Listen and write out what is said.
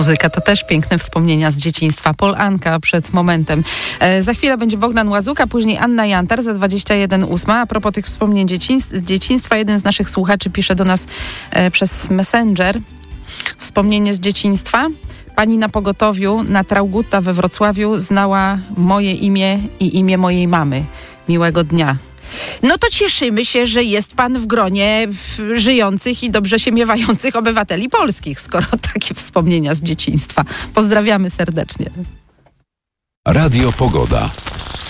Muzyka to też piękne wspomnienia z dzieciństwa. Pol Anka przed momentem. Za chwilę będzie Bogdan Łazuka, później Anna Jantar za 21:08. A propos tych wspomnień z dzieciństwa, jeden z naszych słuchaczy pisze do nas przez Messenger. Wspomnienie z dzieciństwa. Pani na pogotowiu na Traugutta we Wrocławiu znała moje imię i imię mojej mamy. Miłego dnia. No to cieszymy się, że jest pan w gronie żyjących i dobrze się miewających obywateli polskich, skoro Takie wspomnienia z dzieciństwa. Pozdrawiamy serdecznie. Radio Pogoda.